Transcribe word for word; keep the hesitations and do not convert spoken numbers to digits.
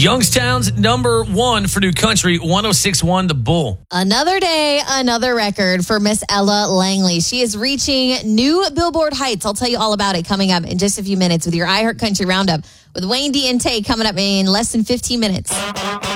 Youngstown's number one for New Country, one oh six point one The Bull. Another day, another record for Miss Ella Langley. She is reaching new Billboard heights. I'll tell you all about it coming up in just a few minutes with your iHeart Country Roundup with Wayne D and Tay coming up in less than fifteen minutes.